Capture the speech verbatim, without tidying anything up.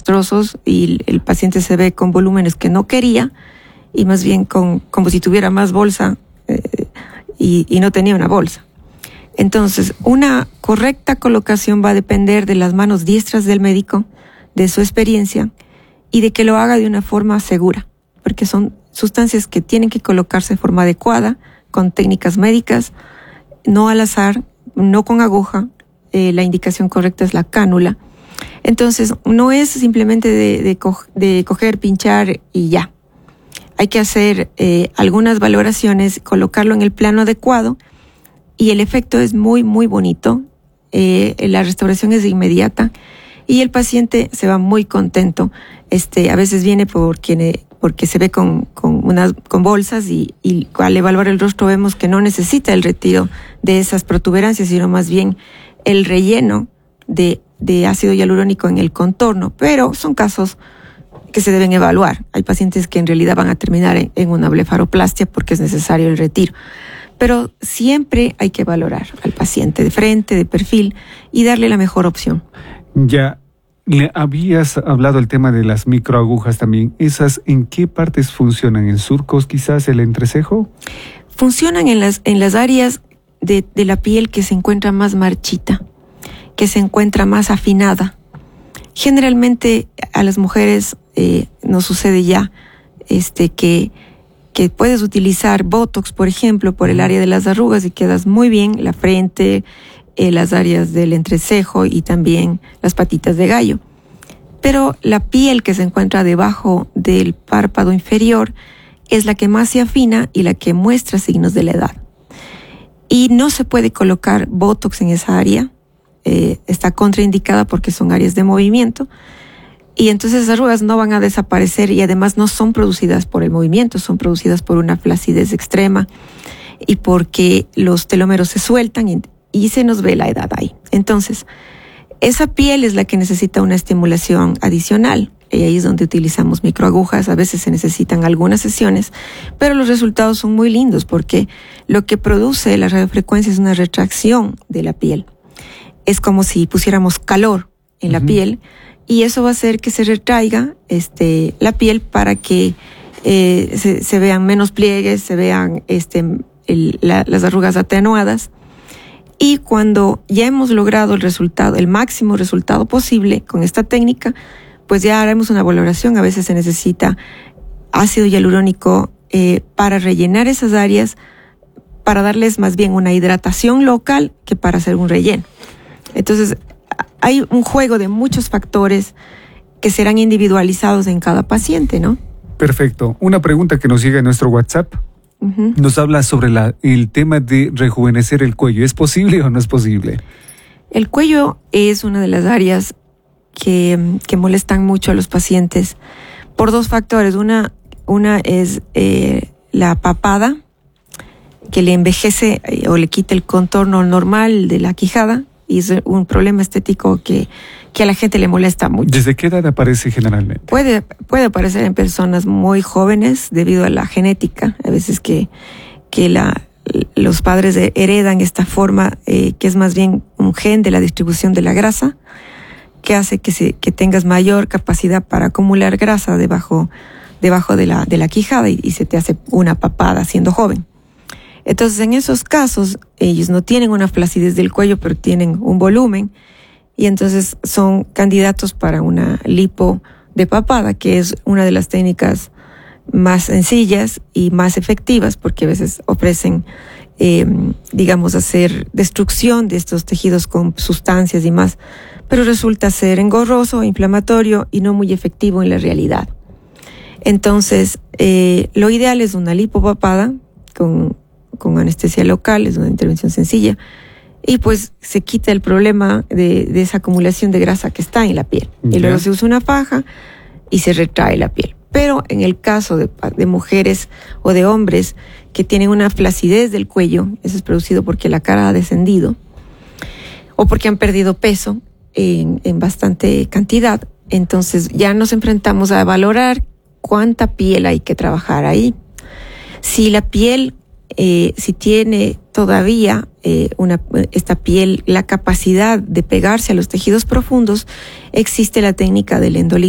desastrosos y el, el paciente se ve con volúmenes que no quería y más bien con como si tuviera más bolsa eh, y, y no tenía una bolsa. Entonces, una correcta colocación va a depender de las manos diestras del médico, de su experiencia y de que lo haga de una forma segura, porque son sustancias que tienen que colocarse de forma adecuada, con técnicas médicas, no al azar, no con aguja. Eh, la indicación correcta es la cánula. Entonces, no es simplemente de, de, co- de coger, pinchar y ya. Hay que hacer eh, algunas valoraciones, colocarlo en el plano adecuado y el efecto es muy, muy bonito. Eh, la restauración es inmediata y el paciente se va muy contento. Este, a veces viene porque, porque se ve con, con, unas, con bolsas y, y al evaluar el rostro vemos que no necesita el retiro de esas protuberancias, sino más bien el relleno de, de ácido hialurónico en el contorno, pero son casos que se deben evaluar. Hay pacientes que en realidad van a terminar en, en una blefaroplastia porque es necesario el retiro. Pero siempre hay que valorar al paciente de frente, de perfil y darle la mejor opción. Ya, le habías hablado el tema de las microagujas también. ¿Esas en qué partes funcionan? ¿En surcos quizás, el entrecejo? Funcionan en las, en las áreas de, de la piel que se encuentra más marchita, que se encuentra más afinada. Generalmente a las mujeres eh, nos sucede ya este, que, que puedes utilizar Botox, por ejemplo, por el área de las arrugas y quedas muy bien, la frente, eh, las áreas del entrecejo y también las patitas de gallo. Pero la piel que se encuentra debajo del párpado inferior es la que más se afina y la que muestra signos de la edad. Y no se puede colocar Botox en esa área, eh, está contraindicada porque son áreas de movimiento. Y entonces esas arrugas no van a desaparecer y además no son producidas por el movimiento, son producidas por una flacidez extrema y porque los telómeros se sueltan y, y se nos ve la edad ahí. Entonces, esa piel es la que necesita una estimulación adicional. Y ahí es donde utilizamos microagujas, a veces se necesitan algunas sesiones, pero los resultados son muy lindos porque lo que produce la radiofrecuencia es una retracción de la piel. Es como si pusiéramos calor en la uh-huh. piel y eso va a hacer que se retraiga este, la piel para que eh, se, se vean menos pliegues, se vean este, el, la, las arrugas atenuadas. Y cuando ya hemos logrado el resultado, el máximo resultado posible con esta técnica, pues ya haremos una valoración. A veces se necesita ácido hialurónico eh, para rellenar esas áreas, para darles más bien una hidratación local que para hacer un relleno. Entonces, hay un juego de muchos factores que serán individualizados en cada paciente, ¿no? Perfecto. Una pregunta que nos llega en nuestro WhatsApp. Uh-huh. Nos habla sobre la, el tema de rejuvenecer el cuello. ¿Es posible o no es posible? El cuello es una de las áreas que, que molestan mucho a los pacientes por dos factores. Una, una es eh, la papada, que le envejece eh, o le quita el contorno normal de la quijada, y es un problema estético que, que a la gente le molesta mucho. ¿Desde qué edad aparece generalmente? Puede, puede aparecer en personas muy jóvenes debido a la genética. A veces que, que la, los padres heredan esta forma, eh, que es más bien un gen de la distribución de la grasa, que hace que, se, que tengas mayor capacidad para acumular grasa debajo, debajo de la, de la quijada y, y se te hace una papada siendo joven. Entonces, en esos casos, ellos no tienen una flacidez del cuello, pero tienen un volumen y entonces son candidatos para una lipo de papada, que es una de las técnicas más sencillas y más efectivas porque a veces ofrecen, eh, digamos, hacer destrucción de estos tejidos con sustancias y más, pero resulta ser engorroso, inflamatorio y no muy efectivo en la realidad. Entonces, eh, lo ideal es una lipopapada con, con anestesia local, es una intervención sencilla, y pues se quita el problema de, de esa acumulación de grasa que está en la piel. Yeah. Y luego se usa una faja y se retrae la piel. Pero en el caso de, de mujeres o de hombres que tienen una flacidez del cuello, eso es producido porque la cara ha descendido o porque han perdido peso en, en bastante cantidad, entonces ya nos enfrentamos a valorar cuánta piel hay que trabajar ahí. Si la piel, eh, si tiene todavía eh, una, esta piel la capacidad de pegarse a los tejidos profundos, existe la técnica del endolisis.